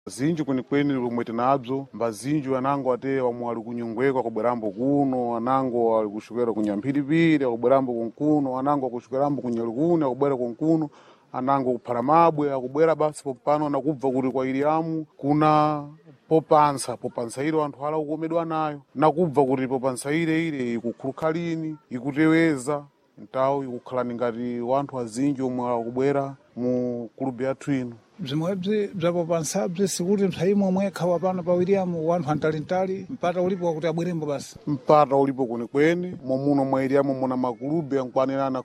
zinji kwenikweni lomwe tinabzo mbazinji anango ate wamwe ali kunyungweko akubwerambo kuno, anango ali kushukera kunyamphiripiri akubwerambo kunkuno, anango akushukerambo kunyalukuni akubwera kunkuno, anango kuphala mabwe akubwera basi popano nakubva kuti kwa Iriamu kuna popansa ile anthu ala kukomedwa nayo nakubva kuti popansa ile ikukhulukha lini ikuteweza ntawo ikukhalani ngati wanthu azinji omwe akubwera mu kulubi yathu ino. Bzimwebzi bzapopansabzi sikuti mphayimwe mwekha wapano pa Iriamu wanthu antalintali mpata ulipo wakuti abwerembo basi. Mpata ulipo kwenikweni momuno mwa Iriamu muna makulubi yankwanirana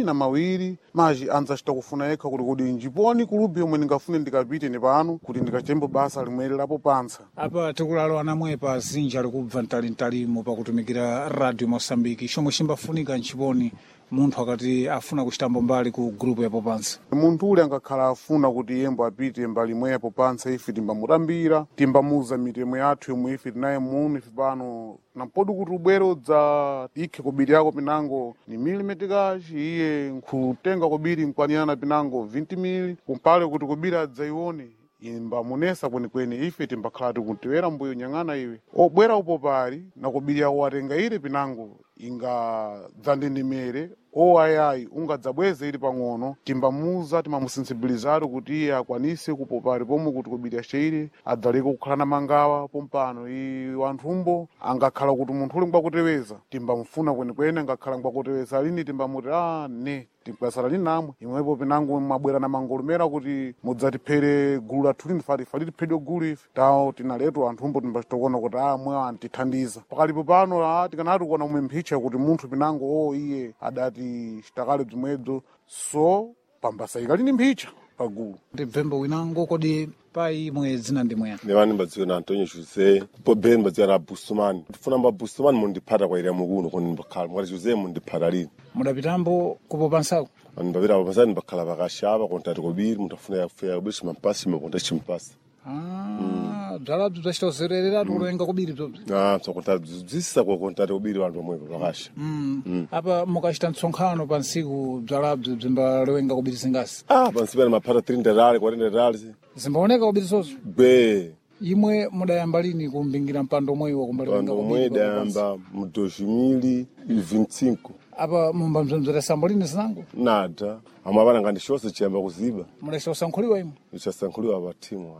12 maji anzachita kufuna yekha kuti kodi njiponi kulubi yomwe ndingafune ndikapite ni pano kuti ndikachembo basa limweri lapo pansa. Apa tikulalo anamwepa azinji ali kubva ntalintalimo pakutumikira Radio Mosambiki chomwe chimbafunika nchiponi munthu akati afuna kuchitambo mbali ku grupu yapo pansa. Munthu uli angakhala afuna kuti yembo apite mbali imwe yapo pansa ife timbamutambira timbamuza mitemo yathu yomwe ife tinaye muno ife pano nampodi kuti ubwero dza ikhe kobiri yako pinango ni milimetikaci iye nkutenga kobiri nkwanirana pinango 20 mili kumpale kuti kobiri adzaione imbamunesa kwenikweni ife timbakhala tikutiwera mbuyo nyang'ana iwe obwera upo pali na kobiri yako watenga ile pinango inga dzandendemere ayayi ungadzabweze ili pang'ono timbamuza timamusensibilizatu kuti iye akwanise kupopari pomwe kuti kobiri yaceire adzaleka kukhala na mangawa pompano wanthumbo angakhala kuti munthu uli ngwakuteweza timbamufuna kwenikweni angakhala ngwakuteweza lini timbamuti ne timpwesala lini namwe imwepo pinango mwabwera na mangolomera kuti mudzatiphere gulu lathu lini fati tiphedwe gulu ife tawo tinaletu anthumbo timbachitokona kuti mwe antithandiza pakalipo pano tikanati kuona umwe mphicha kuti munthu pinango iye adati chitakale bzimwedzo so pambasayika lini mphicha pagulu. Ndibvembo winango kodi pai imwe dzina ndimwe ne vani mbadziwa na Antonio Jose po ben mbadziwa na Busumani tifuna mba Busumani mundiphata kwa Iriamu kuno kuni mbakhala mwati Jose mundiphata lini mudapitambo kupopansako mbavira popasani mbakhala pakashaba kontati kobiri mutafuna yafuya kubishi mampasi makonta chimpasi. Bzalabzi bzachitozerereratu kulowenga kobiri bzobzi. Sokontati bzisa kwa kontati kobiri vantu vamwepo pakasha. Apa mukachita mtsonkhano pa ntsiku bzalabzi bzimbalowenga kobiri zingasi. Pansi pene maphata 30 rali 40 rali zimbaoneka kobiri zozo be imwe mudayamba lini kumbingira mpando omweyi wakumbalowenga kobiri omwe dayamba mu 2025 apa mumba mzomzera sambo lini zinango nada amwe apana ngandishose chiyamba kuziba mudachisankhuliwa imwe ichasankhuliwa pa timu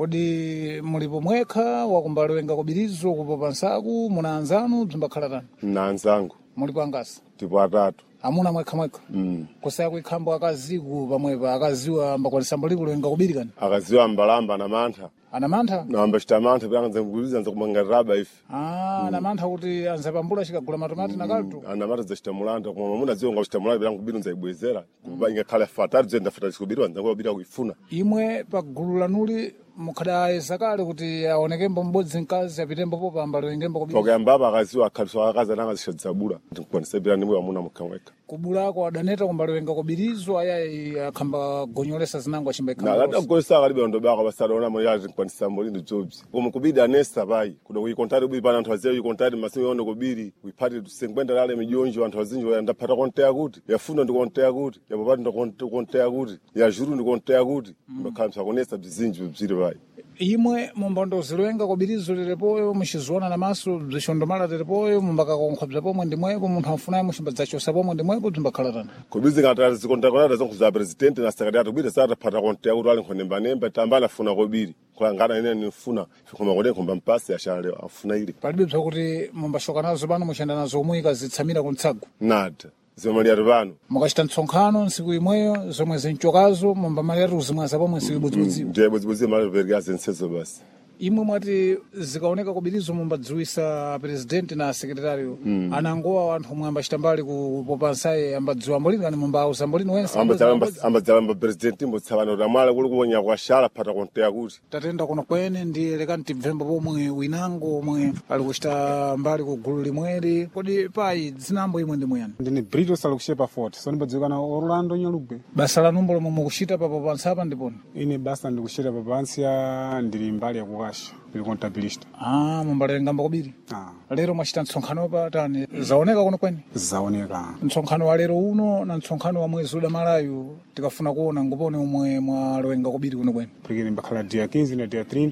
kodi mulipo mwekha wakumbalowenga kobirizo kupopansaku muna anzanu bzimbakhala tani na anzangu mulipo angasi tipo atatu amuna mwekha kusaya kuikhambo akaziku pamwepa akaziwa mbakwanisamba likulowenga kobiri kani akaziwa mbalamba na mantha namba chita mantha panga nzanguliza nzakumanga raba ife anamantha kuti anzapambula chikagula matomati na kaltu anamata zachita mulanda koma mamuna ziwa ngachita mulanda panga kubiri nzaibwezera kuba ingakhala fatari zenda fatari kubiri nzangu kubiri kuifuna imwe pagulu lanuli mukhadayesa kale kuti aonekembo mbodzi mkazi apitembo popa ambalowengembo kobiri okuyambapa akaziwa akhaliswa akazi ananga zishadzabula ndikukwanisabira nimwe amuna mukhamweka kubulako adaneta kumbalowenga kobirizo ayayi akhamba gonyolesa zinango achimbaikhala nadagolesa akalibe ndobako basalaona moyazi nkwanisa molindi jobs koma kubidi anesa pai kuda kuikontari kubidi pana anthu azeyo ikontari masimu yone kubiri kuipati 50 lale mijonjo anthu azinji ndapata kontea kuti yafuna ndikontea kuti yapapati ndikontea kuti yajuru ndikontea kuti ndokhamsa konesa bzinji bziri pai imwe mumbondo zilowenga kobirizo lerepoyo muchiziona namaso bzishondomala lerepoyo mumbakakonkhwa bzapomwe ndimwepo munthu afunayo muchimbadzachosa pomwe ndimwepo bzimbakhala tani kubizi ngati zikontakonata zonkhuza president na secretary kubiri satapata kontea kuti ali nkhonembanemba tambala afuna kobiri kulangana ine nifuna fikoma kode nkhomba mpasi ashale afuna ile palibe bzakuti mumbashoka nazo pano muchenda nazo omuyika zitsamira kuntsago nada zimaliyatu pano mukachita mtsonkhano ntsiku imweyo zomwe zinchokazo mumbamaliyatu zimwaza pomwe ntsiku ibodzibodziwa ndiye bodzibodziwa malapereka zensezo basi imwe mwati zikaoneka kobirizo mumbadziwisa presidenti na sekretariyo anangowa anthu omwe ambachita mbali kupopansaye ambadziwa mbolini kani mumbauza mbolini wense ambadzalamba presidenti mbotsavana kuti amwala kuli kuponya kwashala phata konteya kuti tatenda kuno kwene ndi lekani tibvembo pomwe winango omwe ali kuchita mbali ku gulu limweri kodi pai dzinambo imwe ndi muyani ndine Brito Salukushepa Fort so ndibadziwikana Orlando Nyalugwe basa lanumbo lomwe mukuchita papopansapa ndiponi ine basa ndikuchita papansi ndili mbali ya kukacha caixa ili contabilista. Mumbalerengamba kobiri. Lero mwachita msonkhano patani zaoneka kuno kweni? Zaoneka. Msonkhano wa lero uno na msonkhano wa mwezi uda malayo tikafuna kuona ngopone umwe mwalowenga kobiri kuno kweni. Porque mbakhala dia 15 na dia 30